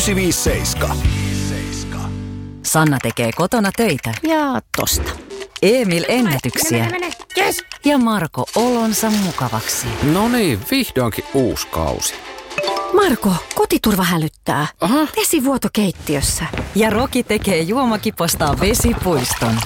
957. Sanna tekee kotona töitä. Ja tosta. Emil ennätyksiä. Mene. Yes. Ja Marko olonsa mukavaksi. No niin, vihdoinkin uusi kausi. Marko, kotiturva hälyttää. Aha. Vesivuoto keittiössä. Ja Roki tekee juomakipostaan vesipuiston.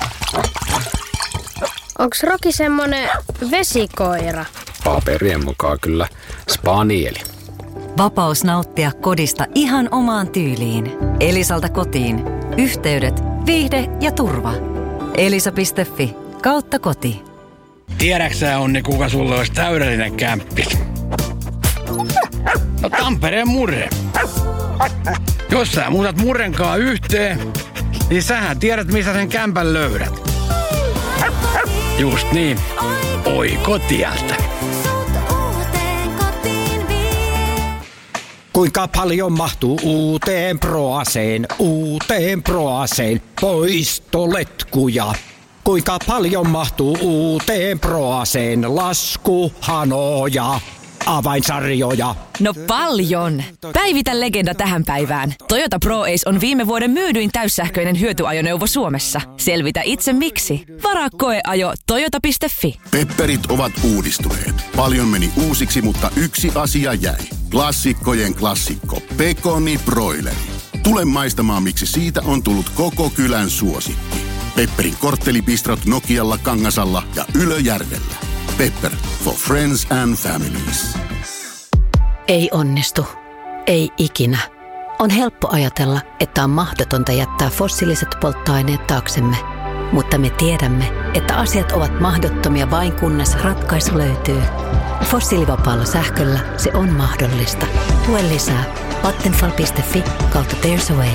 Onks Roki semmonen vesikoira? Paperien mukaan kyllä spanieli. Vapaus nauttia kodista ihan omaan tyyliin. Elisalta kotiin. Yhteydet, viihde ja turva. Elisa.fi/koti. Tiedäksä, Onni, kuka sulle olisi täydellinen kämppi? No Tampereen Murre. Jos sä muutat Murrenkaa yhteen, niin sähän tiedät, missä sen kämpän löydät. Just niin. Oi kotialta. Kuinka paljon mahtuu uuteen Proaseen poistoletkuja? Kuinka paljon mahtuu uuteen Proaseen laskuhanoja, avainsarjoja? No paljon! Päivitä legenda tähän päivään. Toyota ProAce on viime vuoden myydyin täyssähköinen hyötyajoneuvo Suomessa. Selvitä itse miksi. Varaa koeajo toyota.fi. Pepperit ovat uudistuneet. Paljon meni uusiksi, mutta yksi asia jäi. Klassikkojen klassikko. Pekoni broileri. Tule maistamaan, miksi siitä on tullut koko kylän suosikki. Pepperin korttelipistrot Nokialla, Kangasalla ja Ylöjärvellä. Pepper for friends and families. Ei onnistu. Ei ikinä. On helppo ajatella, että on mahdotonta jättää fossiiliset polttoaineet taaksemme. Mutta me tiedämme, että asiat ovat mahdottomia vain kunnes ratkaisu löytyy. Fossiilivapaalla sähköllä se on mahdollista. Lue lisää vattenfall.fi/there's a way.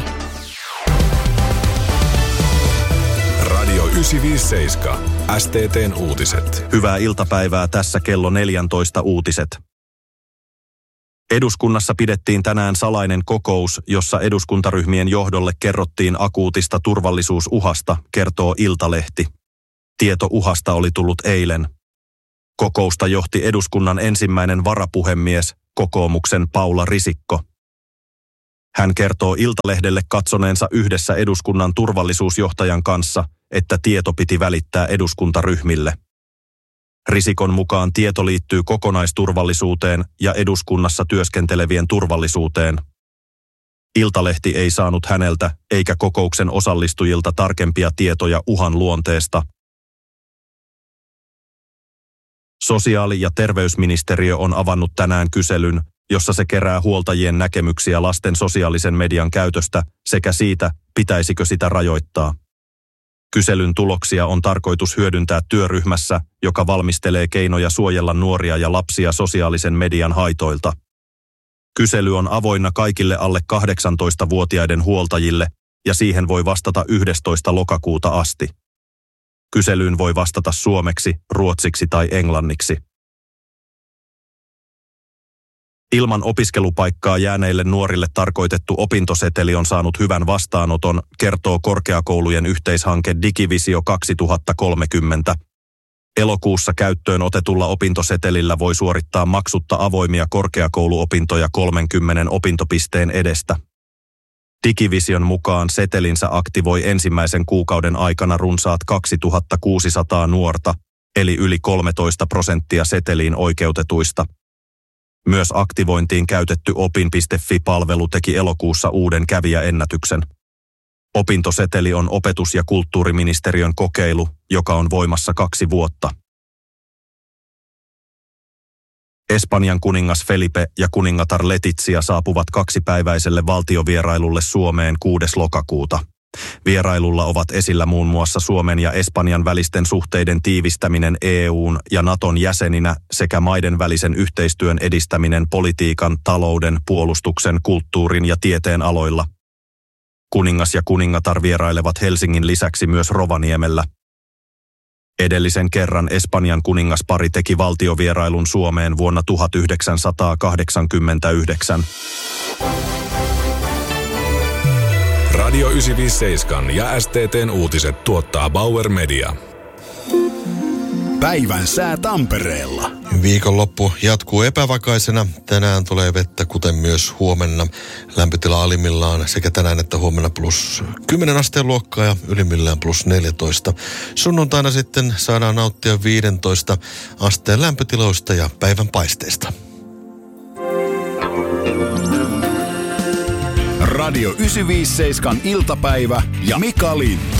Radio 957. STT:n uutiset. Hyvää iltapäivää, tässä kello 14 uutiset. Eduskunnassa pidettiin tänään salainen kokous, jossa eduskuntaryhmien johdolle kerrottiin akuutista turvallisuusuhasta, kertoo Iltalehti. Tieto uhasta oli tullut eilen. Kokousta johti eduskunnan ensimmäinen varapuhemies, kokoomuksen Paula Risikko. Hän kertoo Iltalehdelle katsoneensa yhdessä eduskunnan turvallisuusjohtajan kanssa, että tieto piti välittää eduskuntaryhmille. Risikon mukaan tieto liittyy kokonaisturvallisuuteen ja eduskunnassa työskentelevien turvallisuuteen. Iltalehti ei saanut häneltä eikä kokouksen osallistujilta tarkempia tietoja uhan luonteesta. Sosiaali- ja terveysministeriö on avannut tänään kyselyn, jossa se kerää huoltajien näkemyksiä lasten sosiaalisen median käytöstä sekä siitä, pitäisikö sitä rajoittaa. Kyselyn tuloksia on tarkoitus hyödyntää työryhmässä, joka valmistelee keinoja suojella nuoria ja lapsia sosiaalisen median haitoilta. Kysely on avoinna kaikille alle 18-vuotiaiden huoltajille ja siihen voi vastata 11. lokakuuta asti. Kyselyyn voi vastata suomeksi, ruotsiksi tai englanniksi. Ilman opiskelupaikkaa jääneille nuorille tarkoitettu opintoseteli on saanut hyvän vastaanoton, kertoo korkeakoulujen yhteishanke Digivisio 2030. Elokuussa käyttöön otetulla opintosetelillä voi suorittaa maksutta avoimia korkeakouluopintoja 30 opintopisteen edestä. Digivision mukaan setelinsä aktivoi ensimmäisen kuukauden aikana runsaat 2600 nuorta, eli yli 13% seteliin oikeutetuista. Myös aktivointiin käytetty opin.fi-palvelu teki elokuussa uuden kävijäennätyksen. Opintoseteli on opetus- ja kulttuuriministeriön kokeilu, joka on voimassa 2 vuotta. Espanjan kuningas Felipe ja kuningatar Letizia saapuvat 2-päiväiselle valtiovierailulle Suomeen 6. lokakuuta. Vierailulla ovat esillä muun muassa Suomen ja Espanjan välisten suhteiden tiivistäminen EU:n ja Naton jäseninä sekä maiden välisen yhteistyön edistäminen politiikan, talouden, puolustuksen, kulttuurin ja tieteen aloilla. Kuningas ja kuningatar vierailevat Helsingin lisäksi myös Rovaniemellä. Edellisen kerran Espanjan kuningaspari teki valtiovierailun Suomeen vuonna 1989. Radio 957 ja STT:n uutiset tuottaa Bauer Media. Päivän sää Tampereella. Viikonloppu jatkuu epävakaisena. Tänään tulee vettä, kuten myös huomenna. Lämpötila alimmillaan sekä tänään että huomenna plus 10 asteen luokkaa ja ylimmillään plus 14. Sunnuntaina sitten saadaan nauttia 15 asteen lämpötiloista ja päivän paisteista. Radio 957 iltapäivä ja Mika Lind.